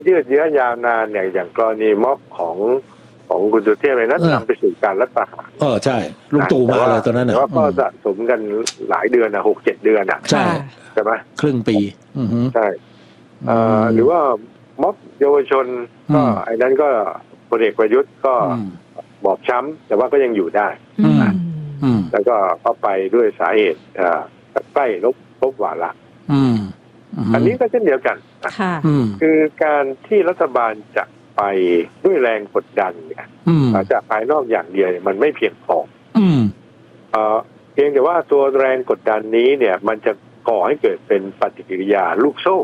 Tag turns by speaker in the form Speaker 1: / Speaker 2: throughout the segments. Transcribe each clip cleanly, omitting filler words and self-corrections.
Speaker 1: ยืดเยื้อยาวนานอย่างกรณีม็อบของคุณสุเทพเลยนั้นนำไปสู่การรัฐประหาร
Speaker 2: ใช่ลุงตู่มาเลยตอนนั้นนะ
Speaker 1: ก็สะสมกันหลายเดือนนะ6-7 เดือนอ่ะ
Speaker 2: ใช่
Speaker 1: ไหม
Speaker 2: ครึ่งปี
Speaker 1: ใช่หรือว่าม็อบเยาวชนก็ไอ้นั้นก็พลเอกประยุทธ์ก็บอบช้ำแต่ว่าก็ยังอยู่ได้แล้วก็ไปด้วยสาเหตุใกล้ลบวาระอันนี้ก็เช่นเดียวกันคือการที่รัฐบาลจะไปด้วยแรงกดดันเนี่ยจากภายนอกอย่างเดียวมันไม่เพียงพอเพียงแต่ว่าตัวแรงกดดันนี้เนี่ยมันจะก่อให้เกิดเป็นปฏิกิริยาลูกโซ่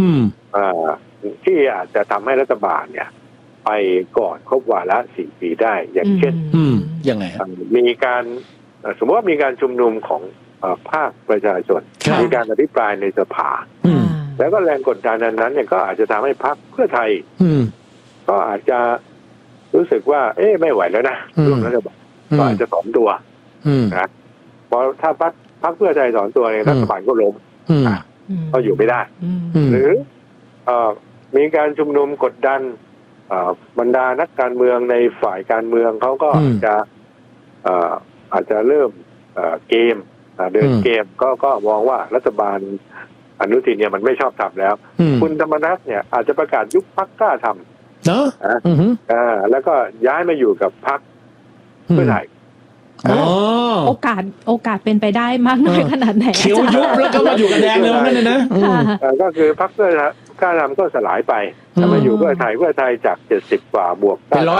Speaker 1: ที่อาจจะทำให้รัฐบาลเนี่ยไปก่อนครบวาระ 4 ปีได้อย่างเช่น
Speaker 2: ยังไง
Speaker 1: มีการสมมติว่ามีการชุมนุมของภาคประชาชนมีการอภิปรายในสภาแล้วก็แรงกดดันนั้นเนี่ยก็อาจจะทำให้พรรคเพื่อไทยก็อาจจะรู้สึกว่าไม่ไหวแล้วนะร่วมรัฐบาลก็อาจจะถอนตัวนะเพราะถ้าพรรคเพื่อไทยถอนตัวเนี่ยรัฐบาลก็ล้มก็อยู่ไม่ได้หรือมีการชุมนุมกดดันบรรดานักการเมืองในฝ่ายการเมืองเขาก็อาจจะเริ่มเกมเดินเกมก็มองว่ารัฐบาลอนุทินเนี่ยมันไม่ชอบทำแล้วคุณธรรมนัสเนี่ยอาจจะประกาศยุบพรรคกล้าทำเนาะแล้วก็ย้ายมาอยู่กับพรรคเพื่อไทย
Speaker 3: โอกาสเป็นไปได้มากน้อยขนาดไหน
Speaker 2: เขียวยุบแล้วก็มาอยู่กับแดงเลยนั่นเลยนะ
Speaker 1: ก็คือพรรคเพื่อกล้าทำก็สลายไปแล้วมาอยู่เพื่อไทยจาก70 กว่าบวก
Speaker 2: เป็น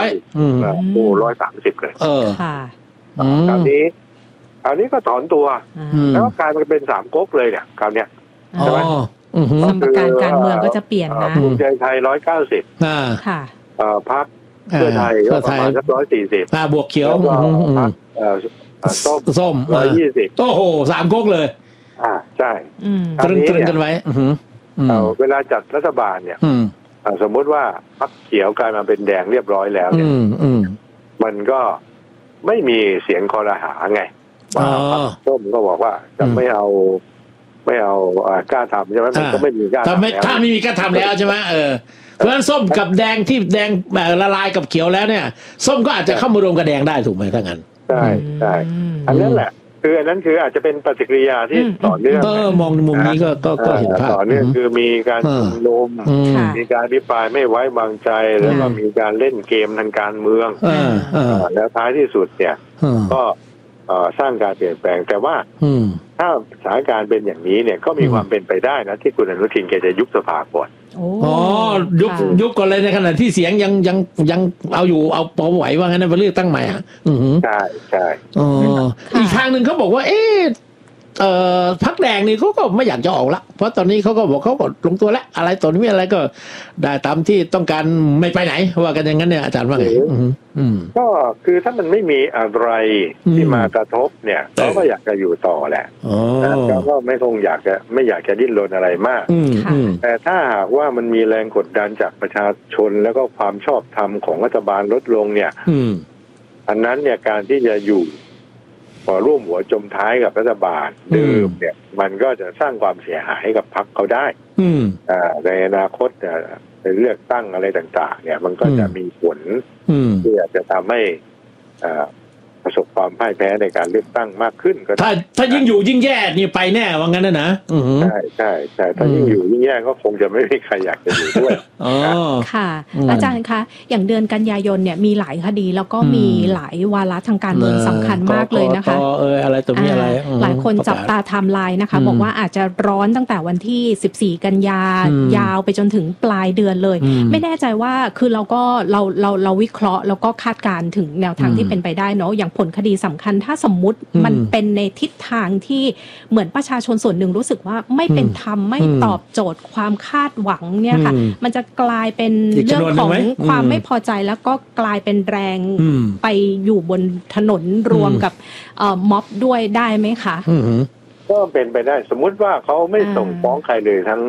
Speaker 1: 130เลยคราวนี้ก็ถอนตัวแล้วก็กลายมาเป็น3ก๊กเลยเนี่ยคราวเนี้ยใช่ไหม
Speaker 3: สมการการเมืองก็จะเปลี่ยนนะ
Speaker 1: ภูมิใจไทย190
Speaker 3: ค่ะ
Speaker 1: พรรคเพื่อไทยก็ประมาณสัก140
Speaker 2: บวกเขียว
Speaker 1: พรรค
Speaker 2: ส้ม
Speaker 1: 120
Speaker 2: โอ้โห3ก๊กเลย
Speaker 1: ใช่
Speaker 2: ตรึงกันไว้
Speaker 1: เวลาจัดรัฐบาลเนี่ยสมมติว่าพรรคเขียวกลายมาเป็นแดงเรียบร้อยแล้วเนี่ยมันก็ไม่มีเสียงคอรหาไงพรรคส้มก็บอกว่าจะไม่เอากล้าทำใช่ไหมมันก็ไม่มีกล้าทำ
Speaker 2: ถ้าไม่มีกล้าทำแล้วใช่ไหมเพราะฉะนั้นส้มกับแดงที่แดงละลายกับเขียวแล้วเนี่ยส้มก็อาจจะเข้ามารวมกับแดงได้ถูกไหมถ้างั้น
Speaker 1: ใช่อันนั้นแหละคืออันนั้นคืออาจจะเป็นปฏิกิริยาที่ต่อเนื่อง
Speaker 2: มองในมุมนี้ก็เห็นภาพ
Speaker 1: ต่อเนื่องคือมีการชุมนุมมีการอภิปรายไม่ไว้วางใจแล้วก็มีการเล่นเกมทางการเมืองแล้วท้ายที่สุดเนี่ยก็สร้างการเปลี่ยนแปลงแต่ว่าถ้าสถานการณ์เป็นอย่างนี้เนี่ยก็มีความเป็นไปได้นะที่คุณอนุทินแกจะยุบสภาก่อน
Speaker 2: ยุบก่อนเลยในขณะที่เสียงยังเอาอยู่เอาพอไหวว่างั้นนะไปเลือกตั้งใหม่
Speaker 1: ใช่
Speaker 2: อีกทางหนึ่งเขาบอกว่าพรรคแดงนี่เขาก็ไม่อยากจะออกละเพราะตอนนี้เขาก็บอกเขาก็ลงตัวแล้วอะไรตอนนี้อะไรก็ได้ตามที่ต้องการไม่ไปไหนว่ากันอย่างนั้นเนี่ยอาจารย์ว่าไง
Speaker 1: ก็คือถ้ามันไม่มีอะไรที่มากระทบเนี่ยเขาก็อยากจะอยู่ต่อแหละเขาก็ไม่อยากจะดิ้นรนอะไรมากแต่ถ้าหากว่ามันมีแรงกดดันจากประชาชนแล้วก็ความชอบธรรมของรัฐบาลลดลงเนี่ยอันนั้นเนี่ยการที่จะอยู่ร่วมหัวจมท้ายกับรัฐบาลเดิมเนี่ยมันก็จะสร้างความเสียหายให้กับพรรคเขาได้ในอนาคตในเลือกตั้งอะไรต่างๆเนี่ยมันก็จะมีผลที่อาจจะทำให้ประสบความพ่ายแพ้ในการเลือกตั้งมากขึ้นก็
Speaker 2: ถ้ายิ่งอยู่ยิ่งแย่นี่ไปแน่ว่างั้นนะ
Speaker 1: ใช่ถ้ายิ่งอยู่ยิ่งแย่ก็คงจะไม่มีใครอยากจะอยู่ด้วย
Speaker 3: ค่ะอาจารย์คะอย่างเดือนกันยายนเนี่ยมีหลายคดีแล้วก็มีหลายวาระทางการเมืองสำคัญมากเลยนะคะ
Speaker 2: อะไรตัวนี้อะไร
Speaker 3: หลายคนจับตาไทม์ไลน์นะคะบอกว่าอาจจะร้อนตั้งแต่วันที่14กันยายาวไปจนถึงปลายเดือนเลยไม่แน่ใจว่าคือเราวิเคราะห์แล้วก็คาดการณ์ถึงแนวทางที่เป็นไปได้เนาะอย่างผลคดีสำคัญถ้าสมมุติมันเป็นในทิศทางที่เหมือนประชาชนส่วนหนึ่งรู้สึกว่าไม่เป็นธรรมไม่ตอบโจทย์ความคาดหวังเนี่ยค่ะมันจะกลายเป็นเรื่องของความไม่พอใจแล้วก็กลายเป็นแรงไปอยู่บนถนนรวมกับม็อบด้วยได้ไหมคะ
Speaker 1: ก็เป็นไปได้สมมุติว่าเขาไม่ส่งฟ้องใครเลยทั้ง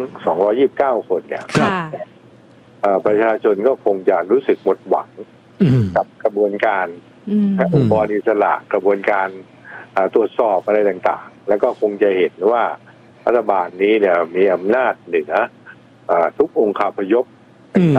Speaker 1: 229คนเนี่ยประชาชนก็คงจะรู้สึกหมดหวังกับกระบวนการองค์กรอิสระกระบวนการตรวจสอบอะไรต่างๆแล้วก็คงจะเห็นว่ารัฐบาลนี้เนี่ยมีอำนาจเหนือทุกองค์คาพยพเป็น